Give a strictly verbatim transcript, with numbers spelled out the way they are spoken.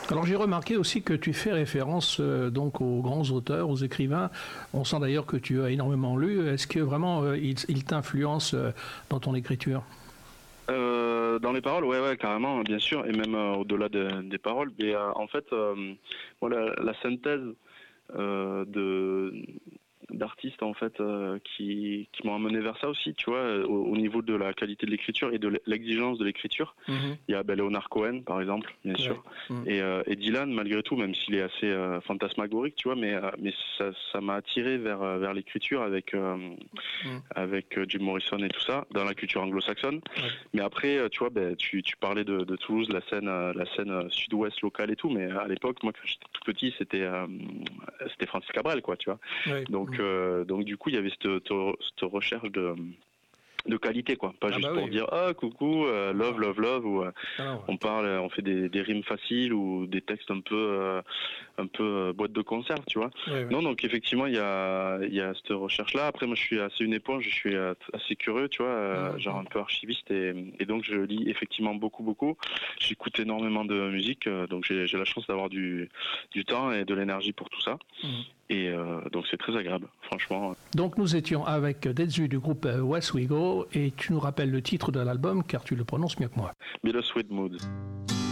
Alors j'ai remarqué aussi que tu fais référence euh, donc aux grands auteurs, aux écrivains. On sent d'ailleurs que tu as énormément lu. Est-ce que vraiment euh, ils, ils t'influencent euh, dans ton écriture? Euh, dans les paroles, ouais, ouais, carrément, bien sûr, et même euh, au-delà de- des paroles. Mais euh, en fait, euh, voilà, la synthèse euh, de d'artistes en fait euh, qui qui m'ont amené vers ça aussi, tu vois, euh, au, au niveau de la qualité de l'écriture et de l'exigence de l'écriture. Mhm. Il y a ben, Leonard Cohen par exemple, bien Ouais. sûr, Mhm. et, euh, et Dylan malgré tout, même s'il est assez euh, fantasmagorique, tu vois, mais euh, mais ça ça m'a attiré vers euh, vers l'écriture avec euh, Mhm. avec euh, Jim Morrison et tout ça dans la culture anglo-saxonne. Ouais. Mais après, euh, tu vois, ben tu tu parlais de, de Toulouse, la scène euh, la scène euh, sud-ouest locale et tout, mais à l'époque, moi quand j'étais tout petit, c'était euh, c'était Francis Cabrel, quoi, tu vois. Ouais. Donc, Mhm. euh, donc du coup, il y avait cette, cette recherche de, de qualité, quoi. Pas Ah juste bah pour oui. dire ah coucou, euh, love, Non. love, love, ou euh, Ah non. on parle, euh, on fait des, des rimes faciles ou des textes un peu, euh, un peu euh, boîte de conserve, tu vois. Ouais, ouais. Non, donc effectivement, il y a, il y a cette recherche-là. Après, moi, je suis assez une éponge, je suis euh, assez curieux, tu vois, euh, Mhm. genre un peu archiviste, et, et donc je lis effectivement beaucoup, beaucoup. J'écoute énormément de musique, euh, donc j'ai j'ai la chance d'avoir du, du temps et de l'énergie pour tout ça. Mhm. Et euh, donc c'est très agréable, franchement. Donc nous étions avec Detzu du groupe euh, West We Go et tu nous rappelles le titre de l'album car tu le prononces mieux que moi. Bittersweet Mood.